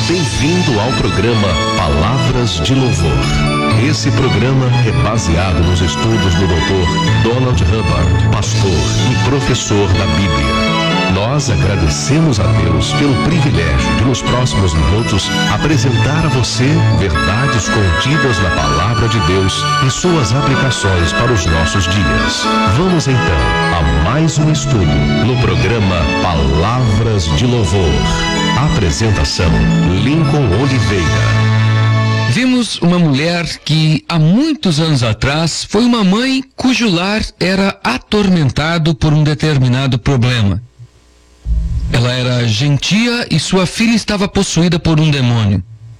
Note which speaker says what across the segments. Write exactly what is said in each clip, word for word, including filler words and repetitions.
Speaker 1: Bem-vindo ao programa Palavras de Louvor. Esse programa é baseado nos estudos do doutor Donald Hubbard, pastor e professor da Bíblia. Nós agradecemos a Deus pelo privilégio de, nos próximos minutos, apresentar a você verdades contidas na Palavra de Deus e suas aplicações para os nossos dias. Vamos então a mais um estudo no programa Palavras de Louvor. Apresentação: Lincoln Oliveira.
Speaker 2: Vimos uma mulher que há muitos anos atrás foi uma mãe cujo lar era atormentado por um determinado problema. Ela era gentia e sua filha estava possuída por um demônio.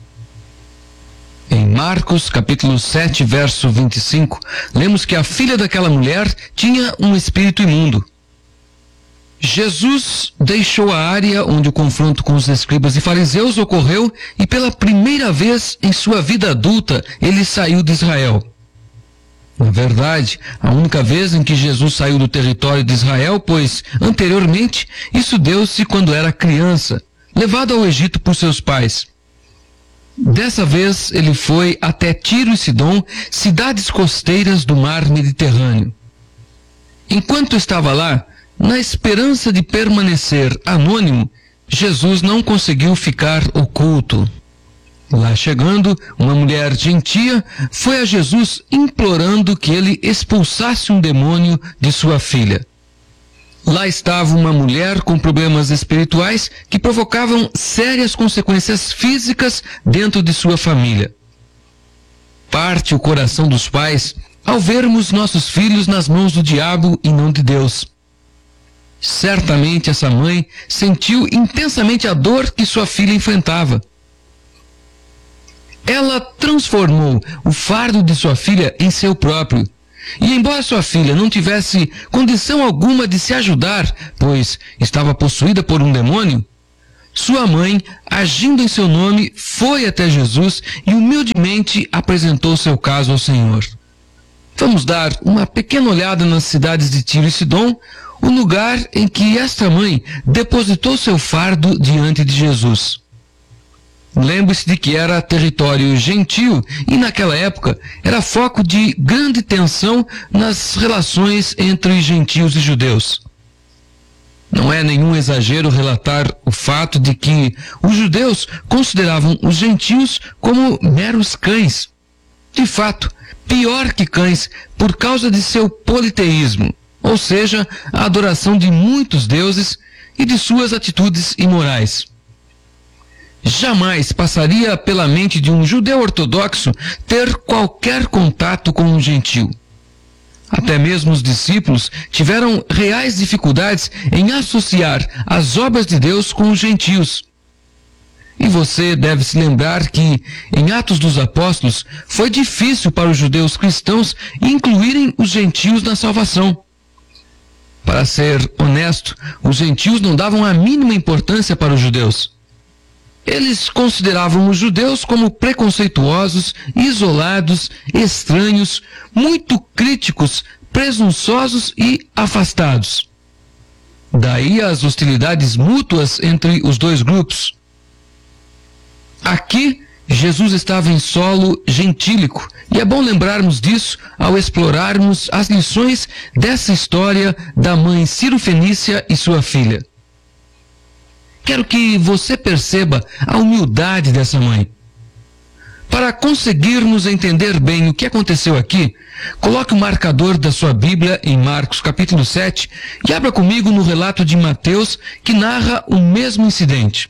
Speaker 2: Em Marcos, capítulo sete, verso vinte e cinco, lemos que a filha daquela mulher tinha um espírito imundo. Jesus deixou a área onde o confronto com os escribas e fariseus ocorreu e pela primeira vez em sua vida adulta ele saiu de Israel. Na verdade, a única vez em que Jesus saiu do território de Israel, pois, anteriormente, isso deu-se quando era criança, levado ao Egito por seus pais. Dessa vez, ele foi até Tiro e Sidom, cidades costeiras do mar Mediterrâneo. Enquanto estava lá, na esperança de permanecer anônimo, Jesus não conseguiu ficar oculto. Lá chegando, uma mulher gentia foi a Jesus implorando que ele expulsasse um demônio de sua filha. Lá estava uma mulher com problemas espirituais que provocavam sérias consequências físicas dentro de sua família. Parte o coração dos pais ao vermos nossos filhos nas mãos do diabo e não de Deus. Certamente essa mãe sentiu intensamente a dor que sua filha enfrentava. Ela transformou o fardo de sua filha em seu próprio. E embora sua filha não tivesse condição alguma de se ajudar, pois estava possuída por um demônio, sua mãe, agindo em seu nome, foi até Jesus e humildemente apresentou seu caso ao Senhor. Vamos dar uma pequena olhada nas cidades de Tiro e Sidom, o lugar em que esta mãe depositou seu fardo diante de Jesus. Lembre-se de que era território gentil e, naquela época, era foco de grande tensão nas relações entre gentios e judeus. Não é nenhum exagero relatar o fato de que os judeus consideravam os gentios como meros cães. De fato, pior que cães por causa de seu politeísmo, ou seja, a adoração de muitos deuses e de suas atitudes imorais. Jamais passaria pela mente de um judeu ortodoxo ter qualquer contato com um gentio. Até mesmo os discípulos tiveram reais dificuldades em associar as obras de Deus com os gentios. E você deve se lembrar que, em Atos dos Apóstolos, foi difícil para os judeus cristãos incluírem os gentios na salvação. Para ser honesto, os gentios não davam a mínima importância para os judeus. Eles consideravam os judeus como preconceituosos, isolados, estranhos, muito críticos, presunçosos e afastados. Daí as hostilidades mútuas entre os dois grupos. Aqui, Jesus estava em solo gentílico, e é bom lembrarmos disso ao explorarmos as lições dessa história da mãe Ciro-Fenícia e sua filha. Quero que você perceba a humildade dessa mãe. Para conseguirmos entender bem o que aconteceu aqui, coloque o marcador da sua Bíblia em Marcos capítulo sete e abra comigo no relato de Mateus que narra o mesmo incidente.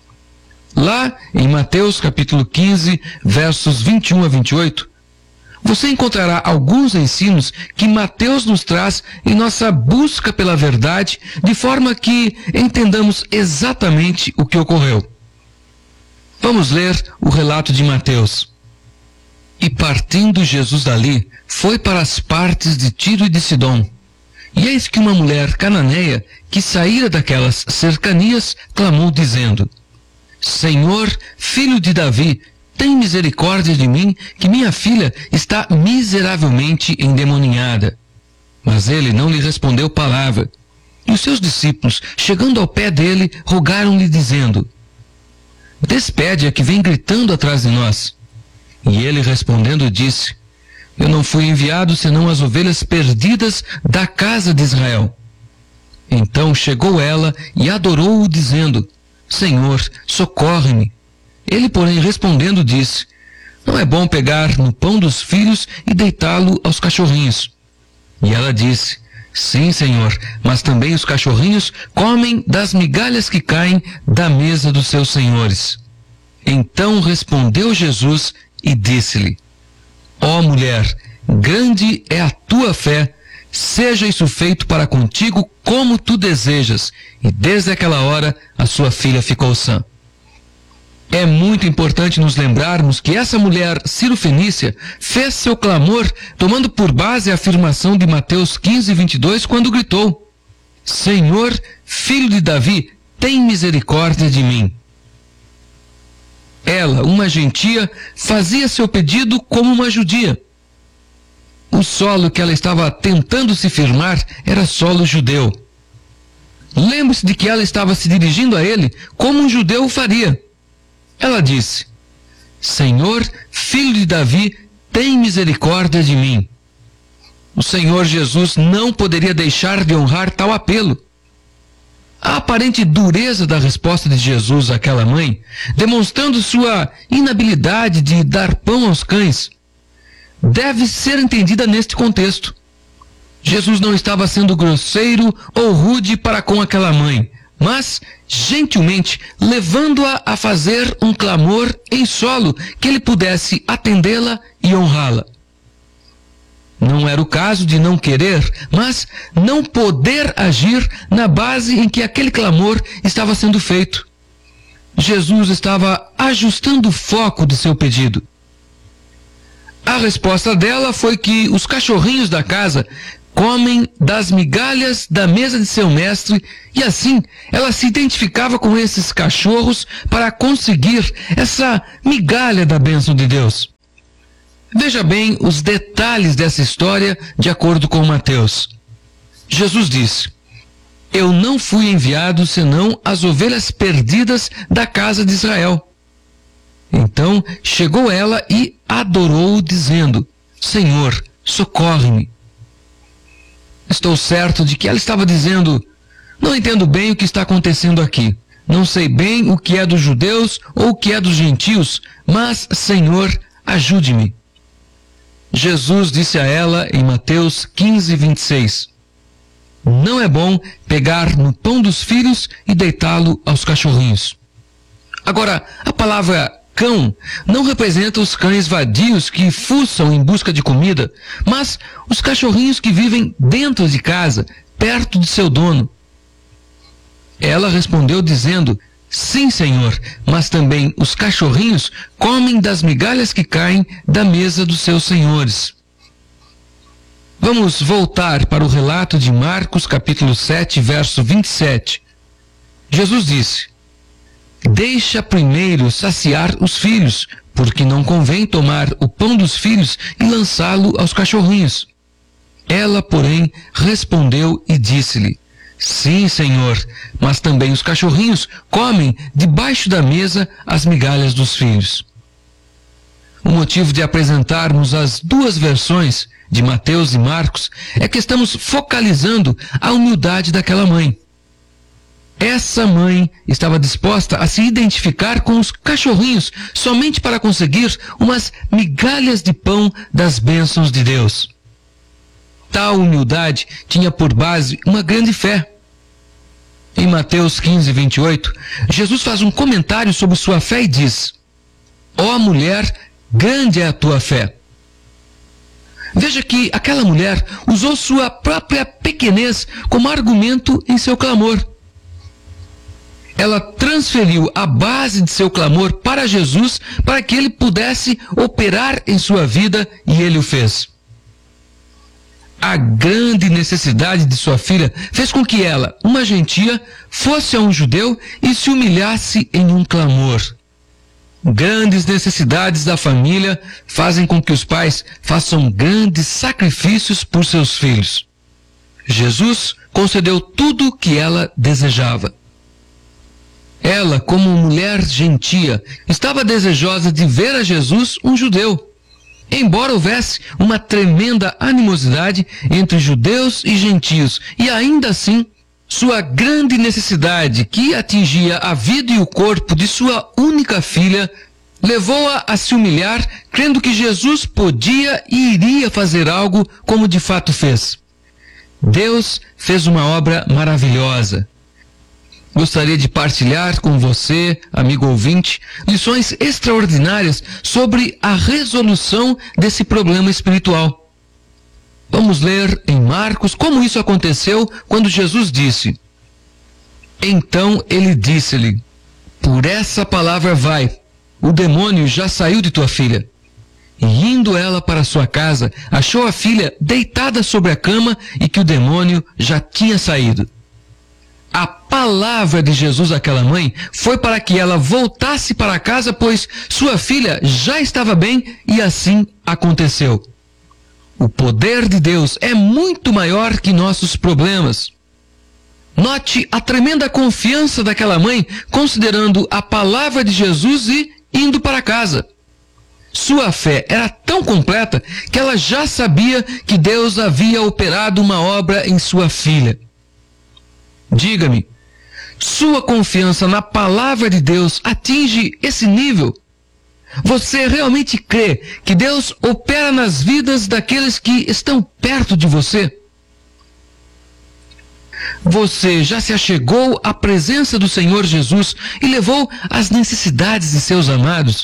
Speaker 2: Lá, em Mateus capítulo quinze, versos vinte e um a vinte e oito, você encontrará alguns ensinos que Mateus nos traz em nossa busca pela verdade, de forma que entendamos exatamente o que ocorreu. Vamos ler o relato de Mateus. E partindo Jesus dali, foi para as partes de Tiro e de Sidom. E eis que uma mulher cananeia, que saíra daquelas cercanias, clamou dizendo: Senhor, filho de Davi, tem misericórdia de mim, que minha filha está miseravelmente endemoninhada. Mas ele não lhe respondeu palavra. E os seus discípulos, chegando ao pé dele, rogaram-lhe dizendo: despede a que vem gritando atrás de nós. E ele respondendo disse: eu não fui enviado senão as ovelhas perdidas da casa de Israel. Então chegou ela e adorou-o, dizendo: Senhor, socorre-me. Ele, porém, respondendo, disse: não é bom pegar no pão dos filhos e deitá-lo aos cachorrinhos. E ela disse: sim, Senhor, mas também os cachorrinhos comem das migalhas que caem da mesa dos seus senhores. Então respondeu Jesus e disse-lhe: ó mulher, grande é a tua fé, seja isso feito para contigo como tu desejas. E desde aquela hora a sua filha ficou sã. É muito importante nos lembrarmos que essa mulher cirofenícia fez seu clamor tomando por base a afirmação de Mateus quinze, vinte e dois, quando gritou: Senhor, filho de Davi, tem misericórdia de mim. Ela, uma gentia, fazia seu pedido como uma judia. O solo que ela estava tentando se firmar era solo judeu. Lembre-se de que ela estava se dirigindo a ele como um judeu o faria. Ela disse: Senhor, filho de Davi, tem misericórdia de mim. O Senhor Jesus não poderia deixar de honrar tal apelo. A aparente dureza da resposta de Jesus àquela mãe, demonstrando sua inabilidade de dar pão aos cães, deve ser entendida neste contexto. Jesus não estava sendo grosseiro ou rude para com aquela mãe, mas, gentilmente, levando-a a fazer um clamor em solo que ele pudesse atendê-la e honrá-la. Não era o caso de não querer, mas não poder agir na base em que aquele clamor estava sendo feito. Jesus estava ajustando o foco de seu pedido. A resposta dela foi que os cachorrinhos da casa comem das migalhas da mesa de seu mestre, e assim ela se identificava com esses cachorros para conseguir essa migalha da bênção de Deus. Veja bem os detalhes dessa história de acordo com Mateus. Jesus disse: eu não fui enviado senão as ovelhas perdidas da casa de Israel. Então chegou ela e adorou, dizendo: Senhor, socorre-me. Estou certo de que ela estava dizendo: não entendo bem o que está acontecendo aqui. Não sei bem o que é dos judeus ou o que é dos gentios, mas, Senhor, ajude-me. Jesus disse a ela em Mateus quinze, vinte e seis: não é bom pegar no pão dos filhos e deitá-lo aos cachorrinhos. Agora, a palavra cão não representa os cães vadios que fuçam em busca de comida, mas os cachorrinhos que vivem dentro de casa, perto de seu dono. Ela respondeu dizendo: sim, Senhor, mas também os cachorrinhos comem das migalhas que caem da mesa dos seus senhores. Vamos voltar para o relato de Marcos, capítulo sete, verso vinte e sete. Jesus disse: deixa primeiro saciar os filhos, porque não convém tomar o pão dos filhos e lançá-lo aos cachorrinhos. Ela, porém, respondeu e disse-lhe: sim, Senhor, mas também os cachorrinhos comem debaixo da mesa as migalhas dos filhos. O motivo de apresentarmos as duas versões, de Mateus e Marcos, é que estamos focalizando a humildade daquela mãe. Essa mãe estava disposta a se identificar com os cachorrinhos somente para conseguir umas migalhas de pão das bênçãos de Deus. Tal humildade tinha por base uma grande fé. Em Mateus quinze, vinte e oito, Jesus faz um comentário sobre sua fé e diz: ó mulher, grande é a tua fé. Veja que aquela mulher usou sua própria pequenez como argumento em seu clamor. Ela transferiu a base de seu clamor para Jesus para que ele pudesse operar em sua vida, e ele o fez. A grande necessidade de sua filha fez com que ela, uma gentia, fosse a um judeu e se humilhasse em um clamor. Grandes necessidades da família fazem com que os pais façam grandes sacrifícios por seus filhos. Jesus concedeu tudo o que ela desejava. Ela, como mulher gentia, estava desejosa de ver a Jesus, um judeu. Embora houvesse uma tremenda animosidade entre judeus e gentios, e ainda assim, sua grande necessidade, que atingia a vida e o corpo de sua única filha, levou-a a se humilhar, crendo que Jesus podia e iria fazer algo como de fato fez. Deus fez uma obra maravilhosa. Gostaria de partilhar com você, amigo ouvinte, lições extraordinárias sobre a resolução desse problema espiritual. Vamos ler em Marcos como isso aconteceu quando Jesus disse: Então ele disse-lhe: Por essa palavra vai, o demônio já saiu de tua filha. E indo ela para sua casa, achou a filha deitada sobre a cama e que o demônio já tinha saído. A palavra de Jesus àquela mãe foi para que ela voltasse para casa, pois sua filha já estava bem, e assim aconteceu. O poder de Deus é muito maior que nossos problemas. Note a tremenda confiança daquela mãe, considerando a palavra de Jesus e indo para casa. Sua fé era tão completa que ela já sabia que Deus havia operado uma obra em sua filha. Diga-me, sua confiança na palavra de Deus atinge esse nível? Você realmente crê que Deus opera nas vidas daqueles que estão perto de você? Você já se achegou à presença do Senhor Jesus e levou as necessidades de seus amados?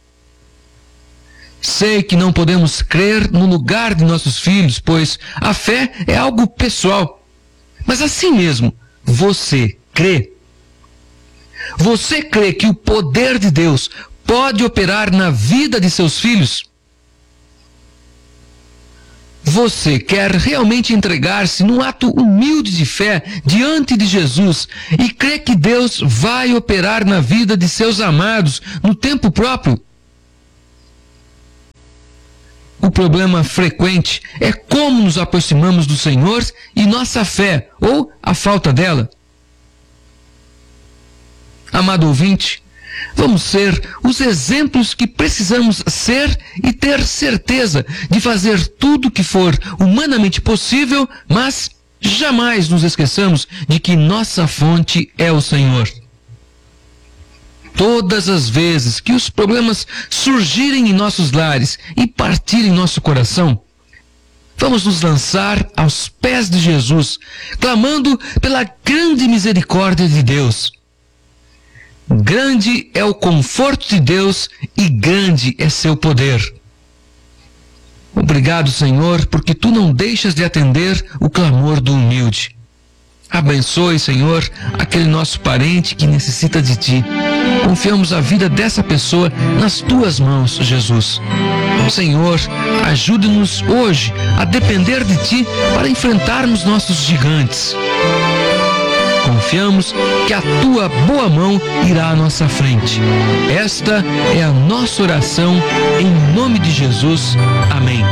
Speaker 2: Sei que não podemos crer no lugar de nossos filhos, pois a fé é algo pessoal. Mas assim mesmo, você crê? Você crê que o poder de Deus pode operar na vida de seus filhos? Você quer realmente entregar-se num ato humilde de fé diante de Jesus e crê que Deus vai operar na vida de seus amados no tempo próprio? O problema frequente é como nos aproximamos do Senhor e nossa fé, ou a falta dela. Amado ouvinte, vamos ser os exemplos que precisamos ser e ter certeza de fazer tudo o que for humanamente possível, mas jamais nos esqueçamos de que nossa fonte é o Senhor. Todas as vezes que os problemas surgirem em nossos lares e partirem nosso coração, vamos nos lançar aos pés de Jesus, clamando pela grande misericórdia de Deus. Grande é o conforto de Deus e grande é seu poder. Obrigado, Senhor, porque Tu não deixas de atender o clamor do humilde. Abençoe, Senhor, aquele nosso parente que necessita de Ti. Confiamos a vida dessa pessoa nas Tuas mãos, Jesus. Senhor, ajude-nos hoje a depender de Ti para enfrentarmos nossos gigantes. Confiamos que a Tua boa mão irá à nossa frente. Esta é a nossa oração, em nome de Jesus. Amém.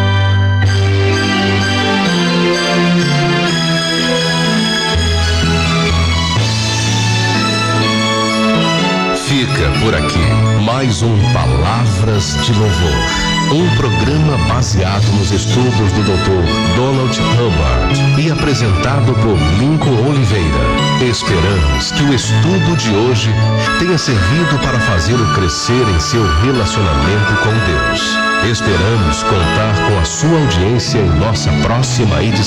Speaker 1: Fica por aqui mais um Palavras de Louvor. Um programa baseado nos estudos do doutor Donald Hubbard e apresentado por Lincoln Oliveira. Esperamos que o estudo de hoje tenha servido para fazê-lo crescer em seu relacionamento com Deus. Esperamos contar com a sua audiência em nossa próxima edição.